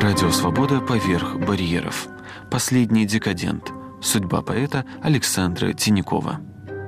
Радио «Свобода» поверх барьеров. Последний декадент. Судьба поэта Александра Тинякова.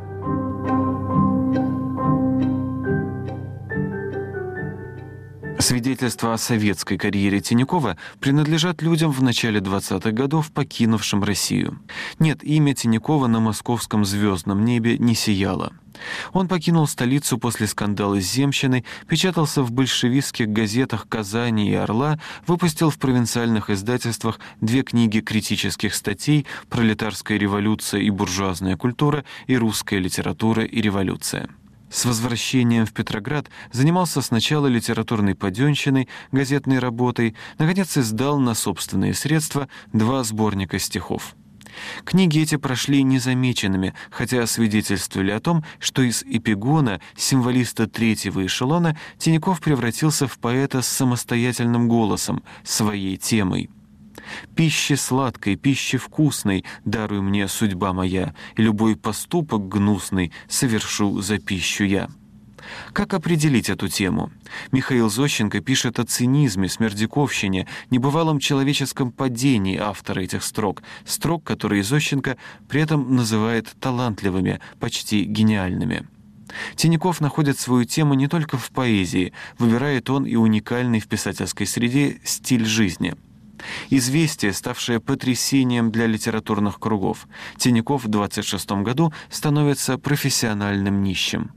Свидетельства о советской карьере Тинякова принадлежат людям в начале 20-х годов, покинувшим Россию. Нет, имя Тинякова на московском звездном небе не сияло. Он покинул столицу после скандала с земщиной, печатался в большевистских газетах «Казани» и «Орла», выпустил в провинциальных издательствах 2 книги критических статей «Пролетарская революция и буржуазная культура» и «Русская литература и революция». С возвращением в Петроград занимался сначала литературной паденщиной, газетной работой, наконец издал на собственные средства 2 сборника стихов. Книги эти прошли незамеченными, хотя свидетельствовали о том, что из эпигона, символиста 3-го эшелона, Тиняков превратился в поэта с самостоятельным голосом, своей темой. «Пищи сладкой, пищи вкусной даруй мне, судьба моя, и любой поступок гнусный совершу за пищу я». Как определить эту тему? Михаил Зощенко пишет о цинизме, смердяковщине, небывалом человеческом падении автора этих строк, которые Зощенко при этом называет талантливыми, почти гениальными. Тиняков находит свою тему не только в поэзии, выбирает он и уникальный в писательской среде стиль жизни. Известие, ставшее потрясением для литературных кругов. Тиняков в 26 году становится профессиональным нищим.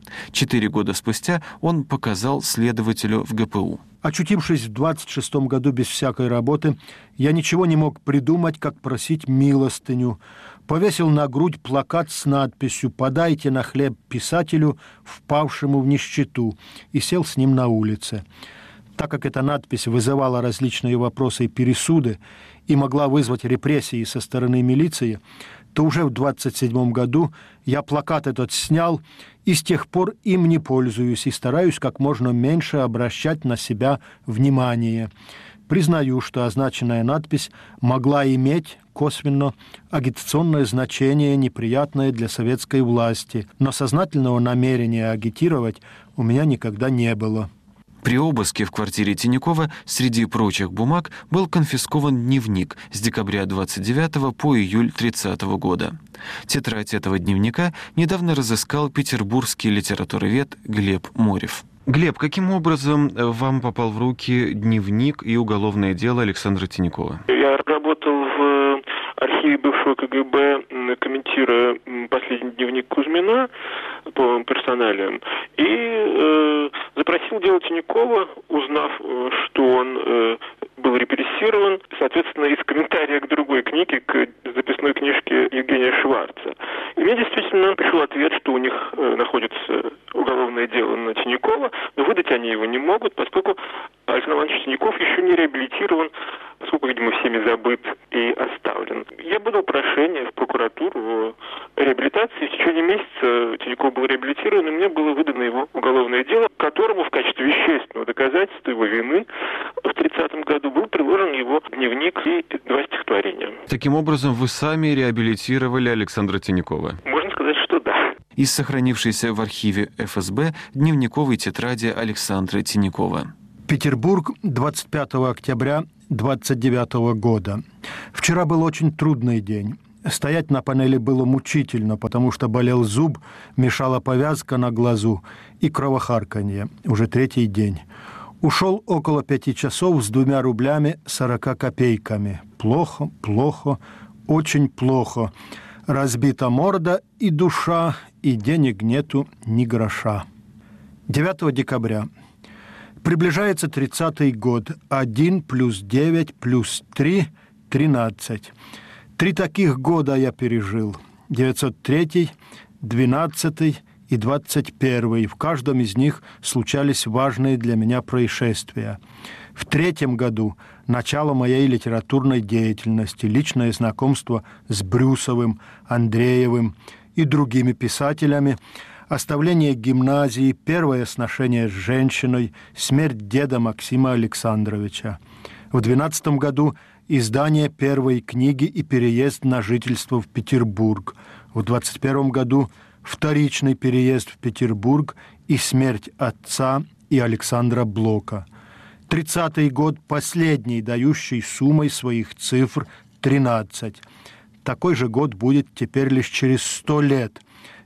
4 года спустя он показал следователю в ГПУ. Очутившись в 26 году без всякой работы, я ничего не мог придумать, как просить милостыню. Повесил на грудь плакат с надписью «Подайте на хлеб писателю, впавшему в нищету», и сел с ним на улице. Так как эта надпись вызывала различные вопросы и пересуды и могла вызвать репрессии со стороны милиции, то уже в 27 году я плакат этот снял и с тех пор им не пользуюсь и стараюсь как можно меньше обращать на себя внимание. Признаю, что означенная надпись могла иметь косвенно агитационное значение, неприятное для советской власти, но сознательного намерения агитировать у меня никогда не было. При обыске в квартире Тинякова среди прочих бумаг был конфискован дневник с декабря 29 по июль 30 года. Тетрадь этого дневника недавно разыскал петербургский литературовед Глеб Морев. Глеб, каким образом вам попал в руки дневник и уголовное дело Александра Тинякова? Я работал в архиве бывшего КГБ, комментируя последний дневник Кузьмина по персоналиям, и запросил дело Тинякова, узнав, что он был репрессирован, соответственно, из комментария к другой книге, к записной книжке Евгения Шварца. И мне действительно пришел ответ, что у них находится уголовное дело на Тинякова, но выдать они его не могут, поскольку Александр Иванович Тиняков еще не реабилитирован, поскольку, видимо, всеми забыт и оставлен. Я подал прошение в прокуратуру о реабилитации. В течение месяца Тиняков был реабилитирован, и мне было выдано его уголовное дело, к которому в качестве вещественного доказательства его вины в 30-м году был приложен его дневник и 2 стихотворения. Таким образом, вы сами реабилитировали Александра Тинякова? Можно сказать, что да. Из сохранившейся в архиве ФСБ дневниковой тетради Александра Тинякова. Петербург, 25 октября 29 года. Вчера был очень трудный день. Стоять на панели было мучительно, потому что болел зуб, мешала повязка на глазу и кровохарканье. Уже 3-й день. Ушел около 5 часов с 2 рублями 40 копейками. Плохо, плохо, очень плохо. Разбита морда и душа, и денег нету ни гроша. 9 декабря. Приближается 30-й год. 1 плюс 9 плюс 3 – 13. 3 таких года я пережил. 903, 12 и 21. В каждом из них случались важные для меня происшествия. В 3-м году начало моей литературной деятельности, личное знакомство с Брюсовым, Андреевым и другими писателями, оставление гимназии, первое сношение с женщиной, смерть деда Максима Александровича. В 12 году издание первой книги и переезд на жительство в Петербург. В 21 году вторичный переезд в Петербург и смерть отца и Александра Блока. 30-й год последний, дающий суммой своих цифр 13. Такой же год будет теперь лишь через 100 лет,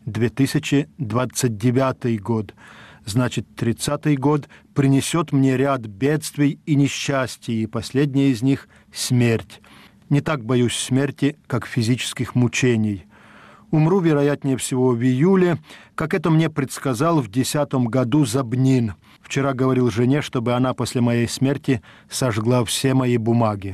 2029 год. Значит, 30-й год принесет мне ряд бедствий и несчастий, и последнее из них – смерть. Не так боюсь смерти, как физических мучений. Умру, вероятнее всего, в июле, как это мне предсказал в 2010 году Забнин. Вчера говорил жене, чтобы она после моей смерти сожгла все мои бумаги.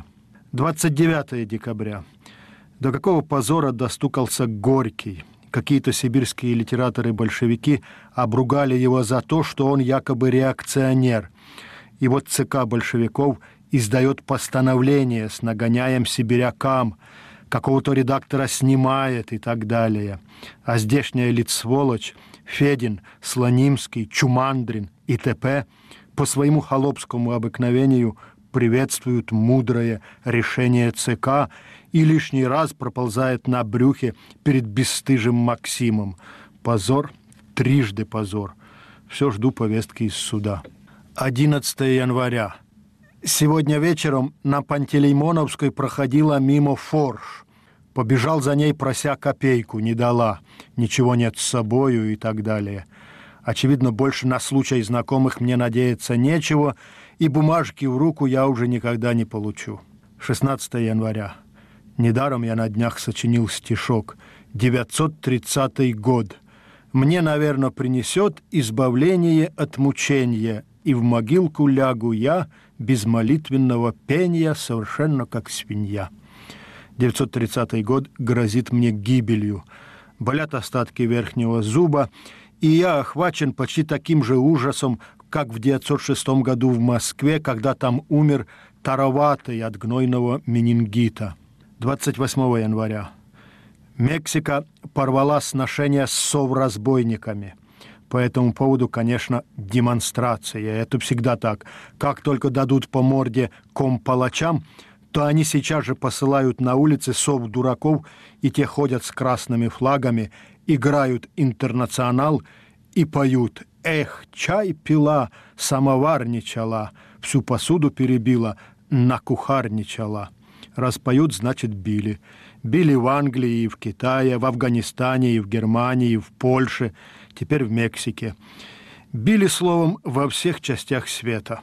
29 декабря. До какого позора достукался Горький. Какие-то сибирские литераторы-большевики обругали его за то, что он якобы реакционер. И вот ЦК большевиков издает постановление с нагоняем сибирякам, какого-то редактора снимает и так далее. А здешняя лицволочь Федин, Слонимский, Чумандрин и т.п. по своему холопскому обыкновению приветствуют мудрое решение ЦК и лишний раз проползает на брюхе перед бесстыжим Максимом. Позор, трижды позор. Все жду повестки из суда. 11 января. Сегодня вечером на Пантелеймоновской проходила мимо Форш. Побежал за ней, прося копейку, не дала. Ничего нет с собою и так далее. Очевидно, больше на случай знакомых мне надеяться нечего, и бумажки в руку я уже никогда не получу. 16 января. Недаром я на днях сочинил стишок. 930 год. Мне, наверное, принесет избавление от мучения, и в могилку лягу я без молитвенного пения, совершенно как свинья. 930 год грозит мне гибелью. Болят остатки верхнего зуба, и я охвачен почти таким же ужасом, как в 906 году в Москве, когда там умер Тароватый от гнойного менингита. 28 января. Мексика порвала сношения с совразбойниками. По этому поводу, конечно, демонстрация. Это всегда так. Как только дадут по морде компалачам, то они сейчас же посылают на улицы сов-дураков, и те ходят с красными флагами, играют «Интернационал» и поют «Эх, чай пила, самоварничала, всю посуду перебила, накухарничала». Раз поют, значит, били. Били в Англии и в Китае, в Афганистане и в Германии, и в Польше, теперь в Мексике. Били, словом, во всех частях света.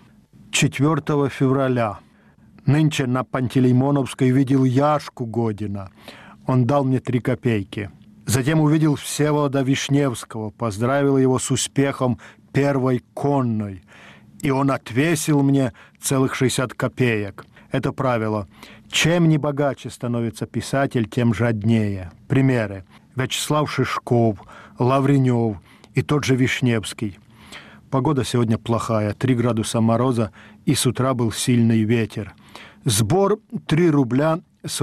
4 февраля. Нынче на Пантелеймоновской видел Яшку Година. Он дал мне 3 копейки. Затем увидел Всеволода Вишневского, поздравил его с успехом первой конной. И он отвесил мне целых 60 копеек. Это правило. Чем не богаче становится писатель, тем жаднее. Примеры. Вячеслав Шишков, Лавренев и тот же Вишневский. Погода сегодня плохая, 3 градуса мороза, и с утра был сильный ветер. Сбор 3 рубля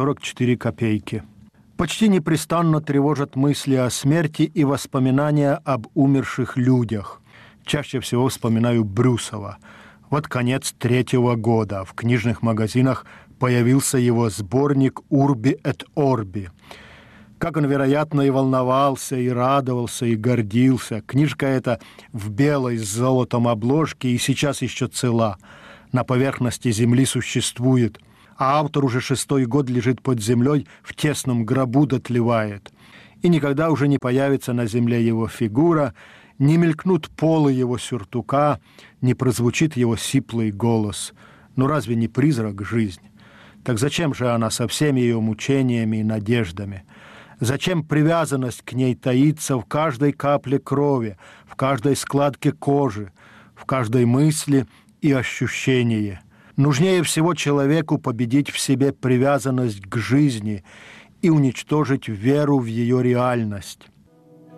44 копейки. Почти непрестанно тревожат мысли о смерти и воспоминания об умерших людях. Чаще всего вспоминаю Брюсова. Вот конец 3-го года. В книжных магазинах появился его сборник «Урби эт Орби». Как он, вероятно, и волновался, и радовался, и гордился. Книжка эта в белой с золотом обложке и сейчас еще цела. На поверхности земли существует. А автор уже 6-й год лежит под землей, в тесном гробу дотлевает. И никогда уже не появится на земле его фигура, не мелькнут полы его сюртука, не прозвучит его сиплый голос. Ну разве не призрак жизнь? Так зачем же она со всеми ее мучениями и надеждами? Зачем привязанность к ней таится в каждой капле крови, в каждой складке кожи, в каждой мысли и ощущении? Нужнее всего человеку победить в себе привязанность к жизни и уничтожить веру в ее реальность.